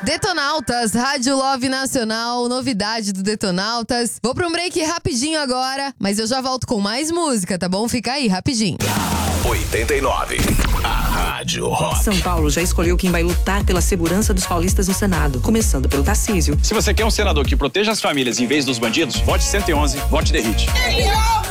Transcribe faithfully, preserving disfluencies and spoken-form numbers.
Detonautas, Rádio Love Nacional, novidade do Detonautas. Vou pra um break rapidinho agora, mas eu já volto com mais música, tá bom? Fica aí, rapidinho. oitenta e nove, a Rádio Rock. São Paulo já escolheu quem vai lutar pela segurança dos paulistas no Senado, começando pelo Tarcísio. Se você quer um senador que proteja as famílias em vez dos bandidos, vote cento e onze, vote Derrite.